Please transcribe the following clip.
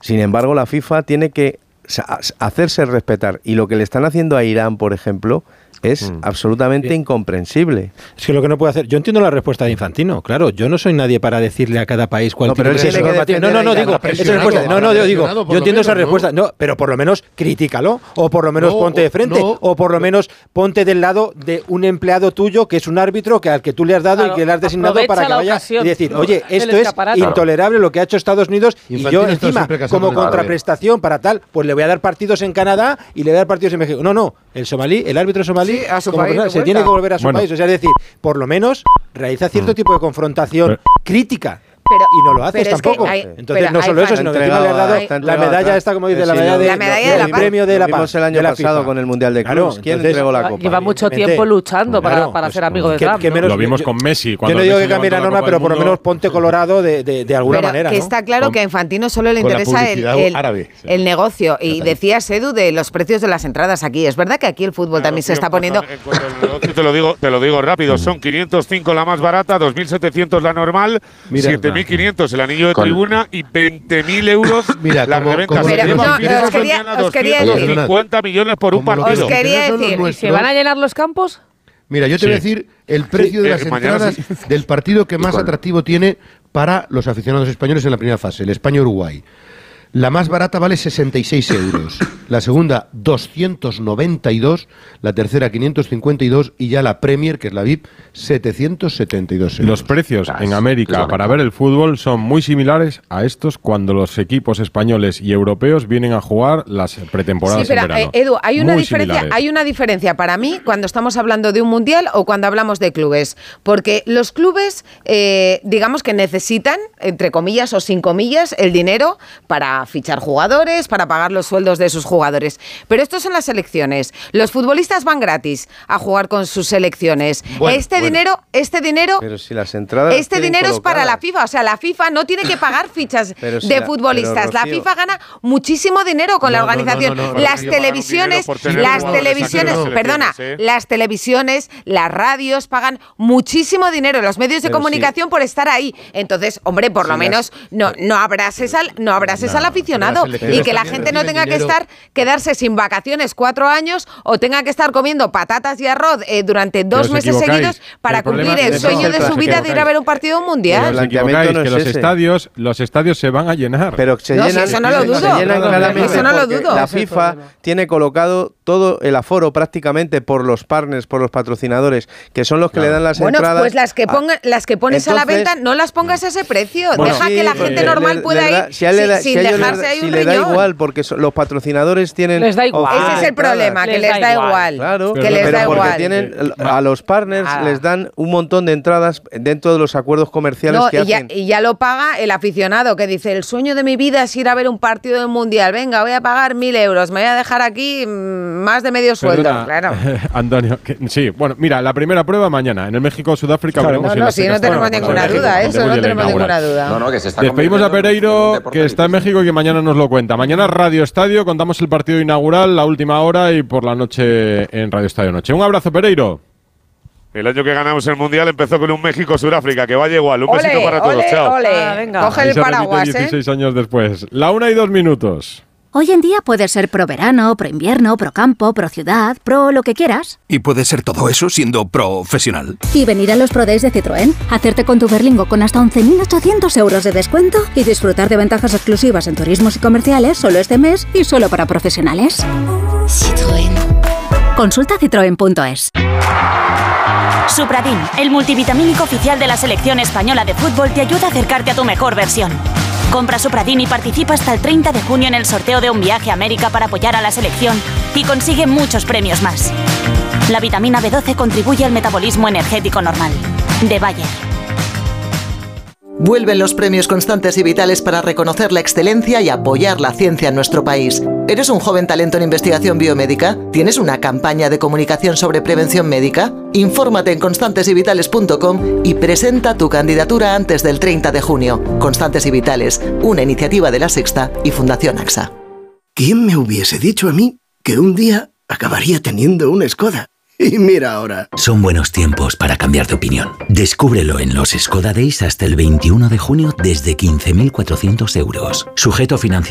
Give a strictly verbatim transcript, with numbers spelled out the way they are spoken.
Sin embargo, la FIFA tiene que hacerse respetar. Y lo que le están haciendo a Irán, por ejemplo, es mm. absolutamente sí. incomprensible. Es que lo que no puede hacer... Yo entiendo la respuesta de Infantino, claro. Yo no soy nadie para decirle a cada país cuál no, tiene que ser su normativa. No, no, no, digo... Esa respuesta, no, no, yo digo... Yo entiendo esa respuesta. No. no, pero por lo menos critícalo. O por lo menos no, ponte de frente. No. O por lo menos ponte del lado de un empleado tuyo que es un árbitro que al que tú le has dado claro, y que le has designado para que vaya ocasión, y decir, oye, esto es intolerable lo que ha hecho Estados Unidos y yo encima, como contraprestación para tal, pues le voy a dar partidos en Canadá y le voy a dar partidos en México. No, no. El somalí, el árbitro somalí... Sí, a su país, se tiene que volver a su bueno. país, o sea, es decir, por lo menos realiza cierto mm. tipo de confrontación pero, crítica. Pero, y no lo haces tampoco. Hay, Entonces, no solo eso, sino que encima le has dado hay, la medalla esta, como dice, la medalla de, la medalla de, de la del premio de la paz. Vimos el año pasado FIFA. Con el Mundial de Clubes. ¿Quién entonces, entregó la copa? Lleva mucho tiempo luchando para, claro, para pues, ser amigo de Trump. Que, que menos, lo vimos yo, con Messi. Yo no digo que cambie la norma, pero por lo menos ponte colorado de, de, de alguna pero manera. Que ¿no? está claro con, que a Infantino solo le interesa el, el, árabe, sí. el negocio. Y decías, Edu, de los precios de las entradas aquí. Es verdad que aquí el fútbol también se está poniendo... Te lo digo, te lo digo rápido. Son quinientos cinco la más barata, dos mil setecientos la normal, siete mil quinientos el anillo de tribuna y veinte mil euros Mira, la como, reventa. Como se no, no, os quería, os quería decir cincuenta millones por un partido. Os quería decir, ¿y se van a llenar los campos? Mira, yo te sí. voy a decir el precio sí, de las eh, entradas sí. del partido que más atractivo tiene para los aficionados españoles en la primera fase, el España-Uruguay. La más barata vale sesenta y seis euros, la segunda doscientos noventa y dos, la tercera quinientos cincuenta y dos y ya la Premier, que es la V I P, setecientos setenta y dos euros. Los precios ah, en América para ver el fútbol son muy similares a estos cuando los equipos españoles y europeos vienen a jugar las pretemporadas sí, pero, en verano. Eh, Edu, hay una muy diferencia, similares. hay una diferencia para mí cuando estamos hablando de un mundial o cuando hablamos de clubes, porque los clubes, eh, digamos que necesitan, entre comillas o sin comillas, el dinero para fichar jugadores, para pagar los sueldos de sus jugadores. Pero estos son las selecciones. Los futbolistas van gratis a jugar con sus selecciones. Bueno, este bueno. dinero, este dinero, pero si las entradas este dinero es para la FIFA. O sea, la FIFA no tiene que pagar fichas si de la, futbolistas. Pero, la FIFA gana muchísimo dinero con no, la organización. No, no, no, no, las televisiones, las televisiones, perdona, ¿eh? las televisiones, las radios pagan muchísimo dinero, los medios de pero comunicación sí. por estar ahí. Entonces, hombre, por sí, lo menos las, no, no abrases al, no abrases no, al aficionado. Y que la gente no tenga que estar quedarse sin vacaciones cuatro años o tenga que estar comiendo patatas y arroz eh, durante dos meses seguidos para el cumplir el sueño de su vida de ir a ver un partido mundial. Os equivocáis, no que los estadios, los estadios se van a llenar. Pero se no, llenan, si eso no lo dudo. Se llenan no, claramente eso no lo dudo. La FIFA tiene colocado todo el aforo prácticamente por los partners, por los patrocinadores, que son los que claro. le dan las bueno, entradas. Bueno, pues las que pongan, las que pones Entonces, a la venta, no las pongas a ese precio. Bueno, Deja sí, que la gente le, normal le, pueda le da, ir si sin, da, sin si dejarse ahí un si le da igual, porque so, los patrocinadores tienen... Les da igual. Ese es el problema, que les, les da igual. igual. Claro, que les pero da porque igual. tienen, a los partners ah. les dan un montón de entradas dentro de los acuerdos comerciales no, que y hacen. Ya, y ya lo paga el aficionado, que dice, el sueño de mi vida es ir a ver un partido del Mundial. Venga, voy a pagar mil euros, me voy a dejar aquí mmm, más de medio sueldo. Perdona, claro. Antonio, que, sí, bueno, mira, la primera prueba mañana, en el México-Sudáfrica. Claro, no, no, si no tenemos ninguna duda, eso no tenemos ninguna duda. No, no, que se está Despedimos a Pereiro, que está en México y que mañana nos lo cuenta. Mañana Radio Estadio, contamos el partido inaugural, la última hora y por la noche en Radio Estadio Noche. Un abrazo, Pereiro. El año que ganamos el Mundial empezó con un México-Sudáfrica, que vaya igual. Un ole, besito para ole, todos. Chao. Ole. Ah, venga. Coge el paraguas, ¿eh? dieciséis años después. La una y dos minutos. Hoy en día puedes ser pro verano, pro invierno, pro campo, pro ciudad, pro lo que quieras. Y puedes ser todo eso siendo profesional. Y venir a los Pro Days de Citroën, hacerte con tu Berlingo con hasta once mil ochocientos euros de descuento y disfrutar de ventajas exclusivas en turismos y comerciales solo este mes y solo para profesionales. Citroën. Consulta citroen punto es. Supradin, el multivitamínico oficial de la selección española de fútbol, te ayuda a acercarte a tu mejor versión. Compra Supradin y participa hasta el treinta de junio en el sorteo de un viaje a América para apoyar a la selección y consigue muchos premios más. La vitamina B doce contribuye al metabolismo energético normal. De Bayer. Vuelven los premios Constantes y Vitales para reconocer la excelencia y apoyar la ciencia en nuestro país. ¿Eres un joven talento en investigación biomédica? ¿Tienes una campaña de comunicación sobre prevención médica? Infórmate en constantes y vitales punto com y presenta tu candidatura antes del treinta de junio. Constantes y Vitales, una iniciativa de La Sexta y Fundación AXA. ¿Quién me hubiese dicho a mí que un día acabaría teniendo una Skoda? Y mira ahora. Son buenos tiempos para cambiar de opinión. Descúbrelo en los Skoda Days hasta el veintiuno de junio desde quince mil cuatrocientos euros. Sujeto a financiación.